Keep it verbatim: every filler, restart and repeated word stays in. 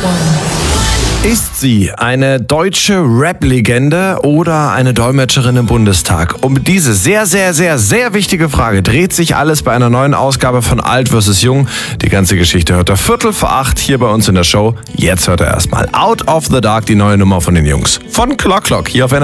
Ist sie eine deutsche Rap-Legende oder eine Dolmetscherin im Bundestag? Um diese sehr, sehr, sehr, sehr wichtige Frage dreht sich alles bei einer neuen Ausgabe von Alt versus Jung. Die ganze Geschichte hört er Viertel vor acht hier bei uns in der Show. Jetzt hört er erstmal Out of the Dark, die neue Nummer von den Jungs. Von Clock Clock hier auf N R